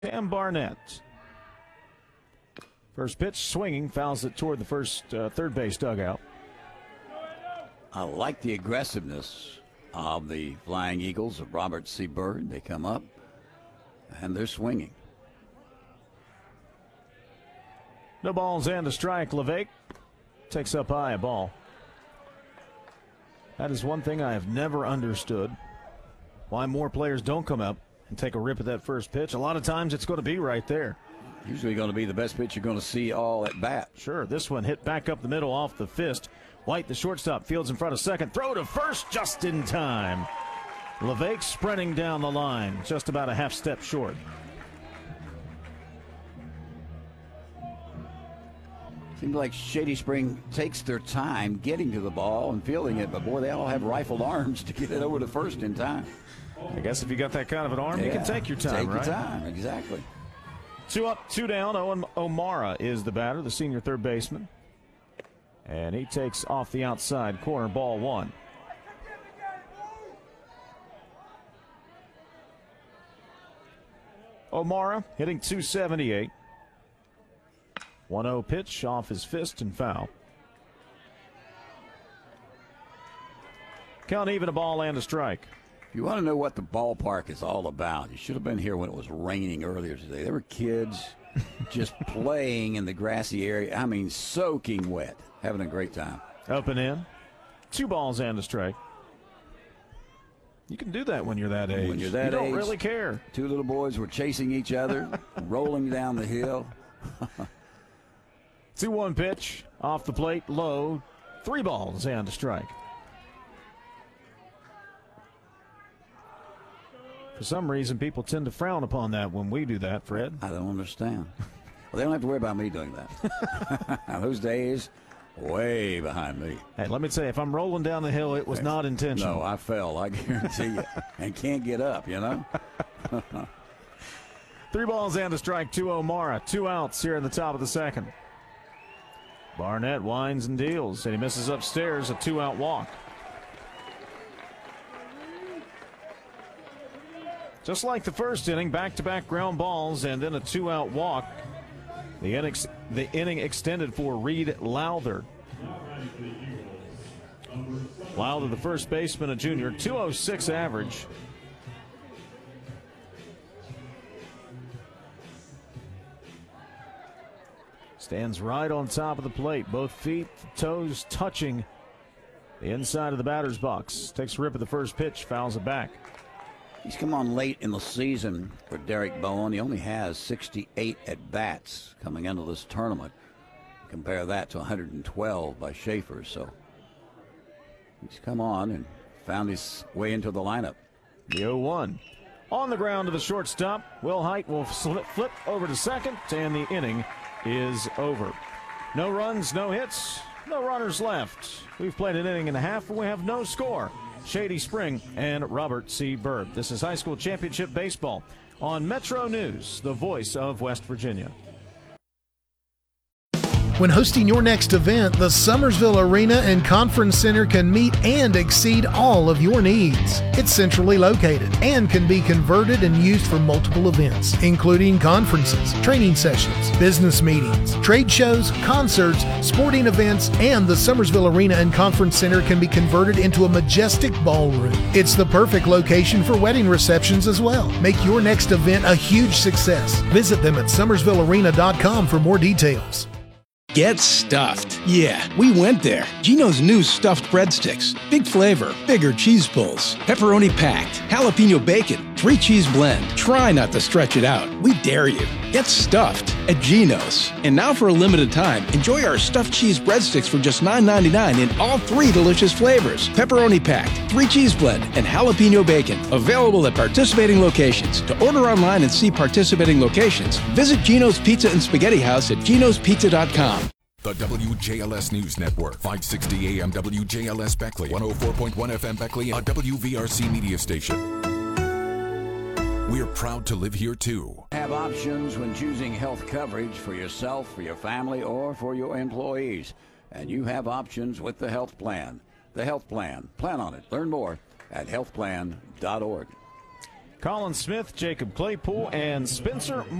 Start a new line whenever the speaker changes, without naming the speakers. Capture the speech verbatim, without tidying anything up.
Cam Barnett. First pitch, swinging, fouls it toward the first uh, third base dugout.
I like the aggressiveness of the Flying Eagles of Robert C. Byrd. They come up, and they're swinging.
No balls and a strike. LeVake takes up high a ball. That is one thing I have never understood. Why more players don't come up and take a rip at that first pitch. A lot of times it's going to be right there.
Usually going to be the best pitch you're going to see all at bat.
Sure, this one hit back up the middle off the fist. White, the shortstop, fields in front of second. Throw to first just in time. LeVake sprinting down the line, just about a half step short.
Seems like Shady Spring takes their time getting to the ball and fielding it, but boy, they all have rifled arms to get it over to first in time.
I guess if you got that kind of an arm,
yeah,
you can take your time,
take
right?
Take your time, exactly.
Two up, two down. Owen O'Mara is the batter, the senior third baseman. And he takes off the outside corner, ball one. O'Mara hitting two seventy-eight. one oh pitch off his fist and foul. Count even, a ball and a strike.
If you want to know what the ballpark is all about, you should have been here when it was raining earlier today. There were kids just playing in the grassy area. I mean, soaking wet, having a great time.
Up and in. Two balls and a strike. You can do that when you're that age.
When you're that
you don't
age,
really care.
Two little boys were chasing each other, rolling down the hill.
two one pitch, off the plate, low. Three balls and a strike. For some reason, people tend to frown upon that when we do that, Fred.
I don't understand. Well, they don't have to worry about me doing that. Those days, way behind me.
Hey, let me tell you, if I'm rolling down the hill, it was not intentional.
No, I fell, I guarantee you. And can't get up, you know?
Three balls and a strike to O'Mara. Two outs here in the top of the second. Barnett winds and deals, and he misses upstairs, a two-out walk. Just like the first inning, back-to-back ground balls and then a two-out walk. The inning, the inning extended for Reed Lowther. Lowther, the first baseman, a junior, two oh six average. Stands right on top of the plate, both feet, toes touching the inside of the batter's box. Takes a rip at the first pitch, fouls it back.
He's come on late in the season for Derek Bowen. He only has sixty-eight at-bats coming into this tournament. Compare that to one hundred twelve by Schaefer. So he's come on and found his way into the lineup.
The oh one. On the ground to the shortstop. Will Height will flip over to second, and the inning is over. No runs, no hits, no runners left. We've played an inning and a half, and we have no score. Shady Spring and Robert C. Byrd. This is high school championship baseball on Metro News, the voice of West Virginia.
When hosting your next event, the Summersville Arena and Conference Center can meet and exceed all of your needs. It's centrally located and can be converted and used for multiple events, including conferences, training sessions, business meetings, trade shows, concerts, sporting events, and the Summersville Arena and Conference Center can be converted into a majestic ballroom. It's the perfect location for wedding receptions as well. Make your next event a huge success. Visit them at summersville arena dot com for more details.
Get stuffed. Yeah, we went there. Geno's new stuffed breadsticks. Big flavor, bigger cheese pulls, pepperoni packed, jalapeno bacon, three cheese blend. Try not to stretch it out. We dare you. Get stuffed at Geno's. And now for a limited time, enjoy our stuffed cheese breadsticks for just nine ninety-nine in all three delicious flavors. Pepperoni packed, three cheese blend, and jalapeno bacon. Available at participating locations. To order online and see participating locations, visit Geno's Pizza and Spaghetti House at genos pizza dot com.
The W J L S News Network, five sixty A M W J L S Beckley, one oh four point one F M Beckley, a W V R C media station. We're proud to live here, too.
Have options when choosing health coverage for yourself, for your family, or for your employees. And you have options with the Health Plan. The Health Plan. Plan on it. Learn more at health plan dot org.
Colin Smith, Jacob Claypool, and Spencer